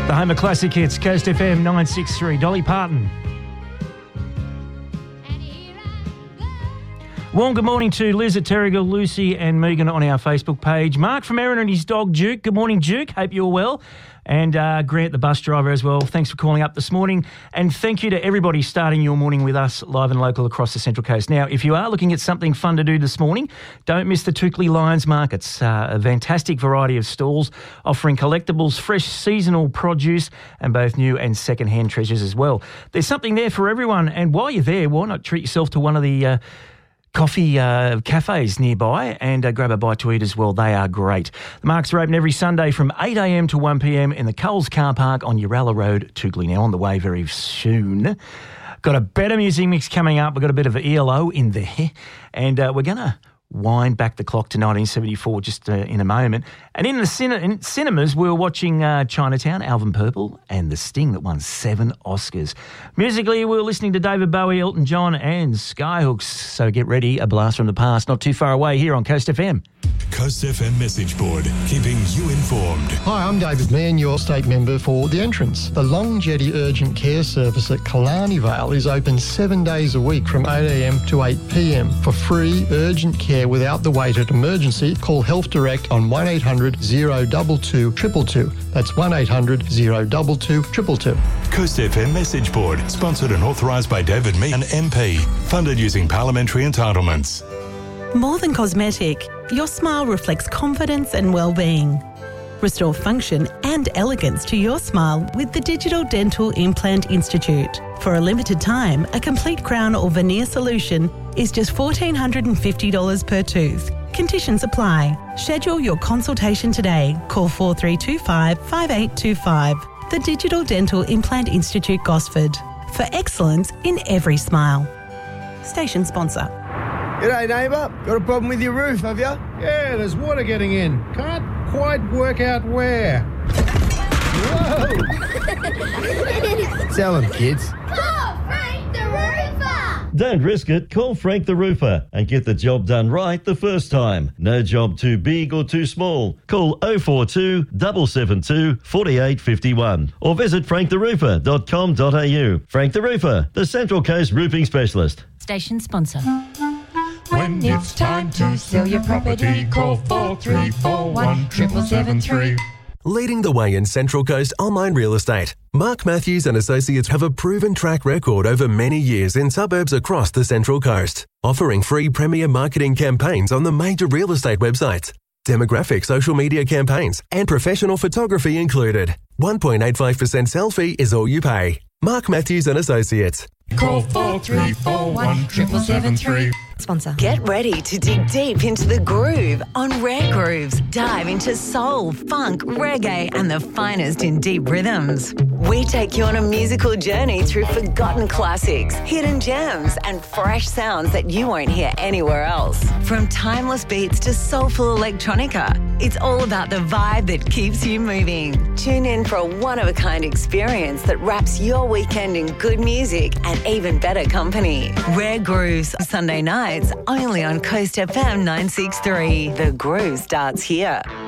The home of classic hits, Coast FM 963, Dolly Parton. Warm good morning to Liz at Terrigal, Lucy and Megan on our Facebook page. Mark from Erin and his dog Duke. Good morning, Duke. Hope you're well. And Grant, the bus driver as well. Thanks for calling up this morning. And thank you to everybody starting your morning with us live and local across the Central Coast. Now, if you are looking at something fun to do this morning, don't miss the Toukley Lions Markets. A fantastic variety of stalls offering collectibles, fresh seasonal produce and both new and second-hand treasures as well. There's something there for everyone. And while you're there, why not treat yourself to one of the coffee cafes nearby and grab a bite to eat as well. They are great. The markets are open every Sunday from 8 a.m. to 1 p.m. in the Coles car park on Uralla Road, Toukley. Now on the way very soon. Got a better music mix coming up. We've got a bit of ELO in there. And we're going to wind back the clock to 1974 just in a moment. And in the cinemas, we were watching Chinatown, Alvin Purple, and The Sting that won 7 Oscars. Musically, we were listening to David Bowie, Elton John, and Skyhooks. So get ready, a blast from the past, not too far away here on Coast FM. Coast FM message board, keeping you informed. Hi, I'm David Mann, your state member for The Entrance. The Long Jetty Urgent Care Service at Killarney Vale is open 7 days a week from 8 a.m. to 8 p.m. For free urgent care without the wait at emergency, call Health Direct on 1800 022 222. That's 1800 022 222. Coast FM message board, sponsored and authorised by David Meehan MP. Funded using parliamentary entitlements. More than cosmetic, your smile reflects confidence and well-being. Restore function and elegance to your smile with the Digital Dental Implant Institute. For a limited time, a complete crown or veneer solution is just $1,450 per tooth. Conditions apply. Schedule your consultation today. Call 4325 5825. The Digital Dental Implant Institute, Gosford. For excellence in every smile. Station sponsor. G'day, neighbour. Got a problem with your roof, have you? Yeah, there's water getting in. Can't quite work out where. Whoa! Tell them, kids. Call Frank the Roofer! Don't risk it. Call Frank the Roofer and get the job done right the first time. No job too big or too small. Call 042 772 4851 or visit franktheroofer.com.au. Frank the Roofer, the Central Coast roofing specialist. Station sponsor. When it's time to sell your property, call 4341 7773. Leading the way in Central Coast online real estate, Mark Matthews and Associates have a proven track record over many years in suburbs across the Central Coast, offering free premier marketing campaigns on the major real estate websites, demographic social media campaigns, and professional photography included. 1.85% sell fee is all you pay. Mark Matthews and Associates. Call 4341 7773. Sponsor. Get ready to dig deep into the groove on Rare Grooves. Dive into soul, funk, reggae, and the finest in deep rhythms. We take you on a musical journey through forgotten classics, hidden gems, and fresh sounds that you won't hear anywhere else. From timeless beats to soulful electronica, it's all about the vibe that keeps you moving. Tune in for a one-of-a-kind experience that wraps your weekend in good music and even better company. Rare Grooves, Sunday nights, only on Coast FM 963. The groove starts here.